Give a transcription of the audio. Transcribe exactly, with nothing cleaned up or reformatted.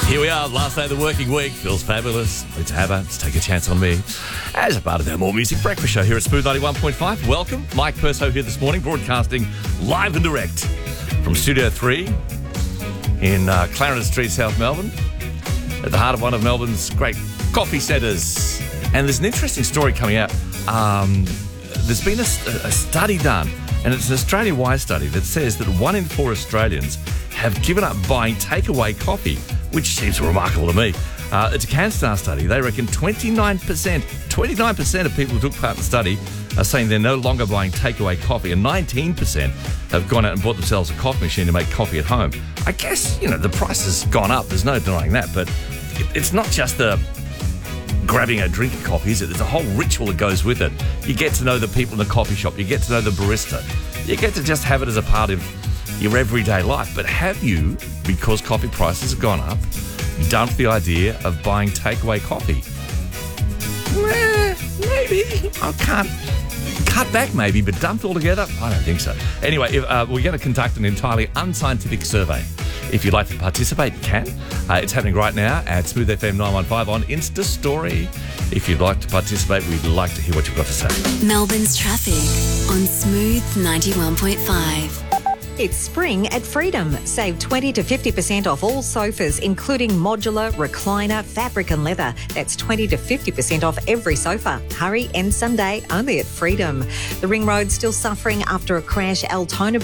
Here we are, last day of the working week. Feels fabulous. It's Habba. Let's take a chance on me. As a part of our More Music Breakfast show here at Smooth ninety-one point five. Welcome. Mike Perso here this morning, broadcasting live and direct from Studio three in uh, Clarendon Street, South Melbourne, at the heart of one of Melbourne's great coffee centres. And there's an interesting story coming out. Um, there's been a, a study done, and it's an Australia-wide study that says that one in four Australians have given up buying takeaway coffee, which seems remarkable to me. Uh, it's a CanStar study. They reckon twenty-nine percent, twenty-nine percent of people who took part in the study are saying they're no longer buying takeaway coffee, and nineteen percent have gone out and bought themselves a coffee machine to make coffee at home. I guess, you know, the price has gone up. There's no denying that, but it, it's not just the grabbing a drink of coffee, is it? There's a whole ritual that goes with it. You get to know the people in the coffee shop. You get to know the barista. You get to just have it as a part of your everyday life. But have you, because coffee prices have gone up, dumped the idea of buying takeaway coffee? Eh, maybe. I can't cut back maybe, but dumped altogether? I don't think so. Anyway, if, uh, we're going to conduct an entirely unscientific survey. If you'd like to participate, you can. Uh, it's happening right now at Smooth F M nine one five on Insta Story. If you'd like to participate, we'd like to hear what you've got to say. Melbourne's traffic on Smooth ninety-one point five. It's spring at Freedom. Save twenty to fifty percent off all sofas, including modular, recliner, fabric and leather. That's twenty to fifty percent off every sofa. Hurry, end Sunday, only at Freedom. The Ring Road's still suffering after a crash. Altona